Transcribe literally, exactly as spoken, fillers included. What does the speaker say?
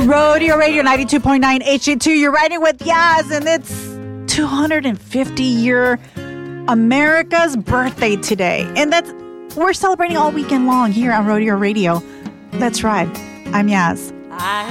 Rodeo Radio ninety-two point nine H D two. You're riding with Yaz, and it's two hundred fifty year America's birthday today. And that's we're celebrating all weekend long here on Rodeo Radio. Let's ride. I'm Yaz. I